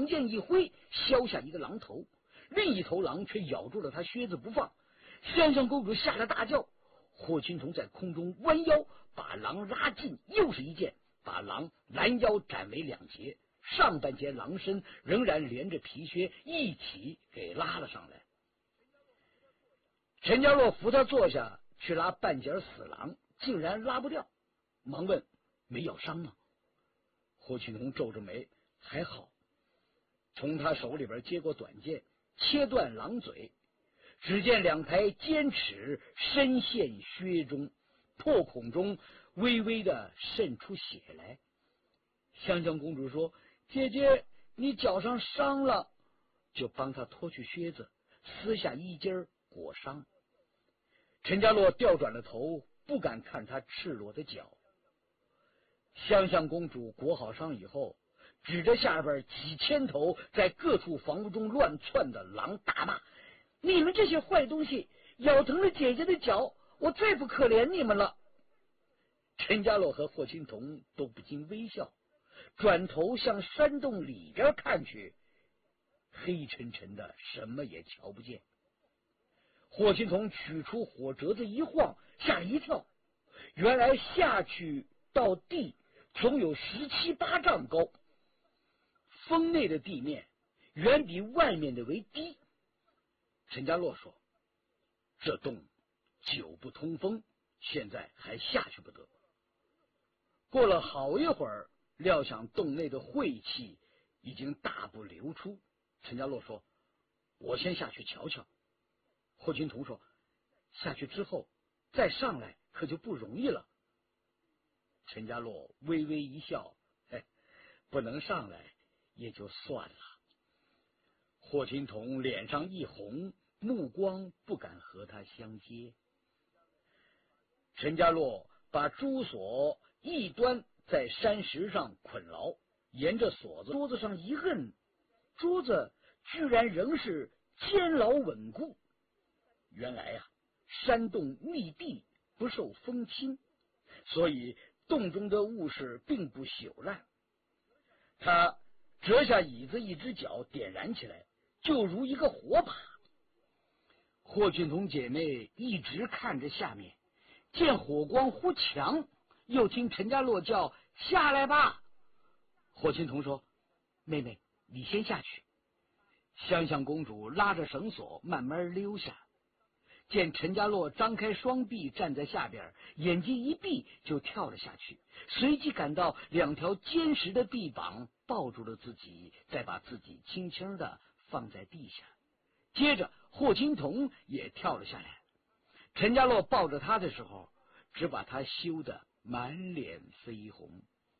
长剑一挥，削下一个狼头，另一头狼却咬住了他靴子不放。香香公主吓得大叫，霍青桐在空中弯腰把狼拉近，又是一剑把狼拦腰斩为两截，上半截狼身仍然连着皮靴一起给拉了上来。陈家洛扶他坐下去拉半截死狼，竟然拉不掉，忙问：没咬伤吗？霍青桐皱着眉，还好。从他手里边接过短剑，切断狼嘴，只见两排尖齿深陷靴中，破孔中微微的渗出血来。香香公主说：姐姐，你脚上伤了，就帮他脱去靴子，撕下衣襟裹伤。陈家洛调转了头，不敢看他赤裸的脚。香香公主裹好伤以后，指着下边几千头在各处房屋中乱窜的狼大骂：你们这些坏东西，咬疼了姐姐的脚，我再不可怜你们了。陈家洛和霍青桐都不禁微笑，转头向山洞里边看去，黑沉沉的，什么也瞧不见。霍青桐取出火折子一晃，吓一跳，原来下去到地总有17、8丈高，峰内的地面远比外面的为低。陈家洛说：这洞久不通风，现在还下去不得。过了好一会儿，料想洞内的晦气已经大部流出。陈家洛说：我先下去瞧瞧。霍青桐说：下去之后再上来可就不容易了。陈家洛微微一笑：不能上来也就算了。霍青桐脸上一红，目光不敢和他相接。陈家洛把珠锁一端在山石上捆牢，沿着锁子桌子上一摁，珠子居然仍是坚牢稳固。原来山洞密闭，不受风侵，所以洞中的物事并不朽烂。他折下椅子一只脚，点燃起来，就如一个火把。霍青桐姐妹一直看着下面，见火光忽强，又听陈家洛叫：下来吧。霍青桐说：妹妹，你先下去。香香公主拉着绳索慢慢溜下，见陈家洛张开双臂站在下边，眼睛一闭就跳了下去，随即感到2条坚实的臂膀抱住了自己，再把自己轻轻地放在地下。接着霍青桐也跳了下来，陈家洛抱着他的时候，只把他羞得满脸绯红。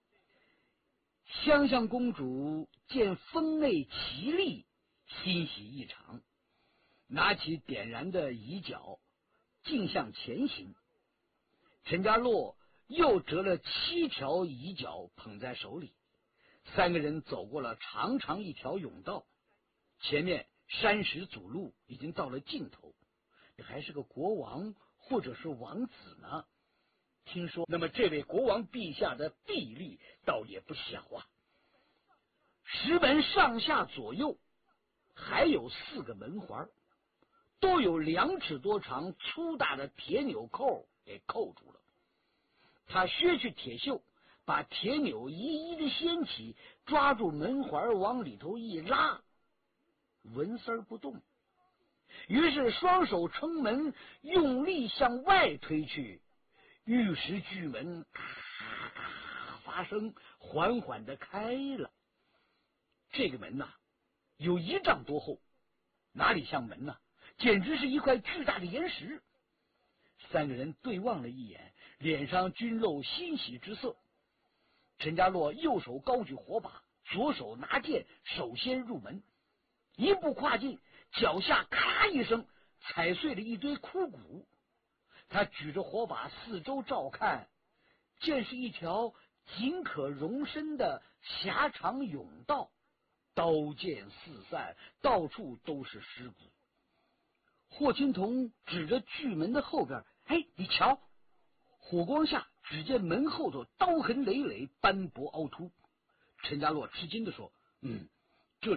香香公主见峰内奇丽，欣喜异常，拿起点燃的椅脚，径向前行。陈家洛又折了7条椅脚捧在手里，3个人走过了长长一条甬道，前面山石阻路，已经到了尽头。这还是个国王或者是王子呢。听说那么这位国王陛下的臂力倒也不小啊。石门上下左右还有4个门环，都有2尺多长粗大的铁纽扣给扣住了。他削去铁锈，把铁纽一一的掀起，抓住门环往里头一拉，纹丝不动。于是双手撑门，用力向外推去，玉石巨门咔咔发声，缓缓地开了。这个门有1丈多厚，哪里像门简直是一块巨大的岩石。3个人对望了一眼，脸上均露欣喜之色。陈家洛右手高举火把，左手拿剑，首先入门，一步跨进，脚下咔一声踩碎了一堆枯骨。他举着火把四周照看，见是一条仅可容身的狭长甬道，刀剑四散，到处都是尸骨。霍青桐指着巨门的后边：你瞧！火光下只见门后头刀痕累累，斑驳凹凸。陈家洛吃惊地说：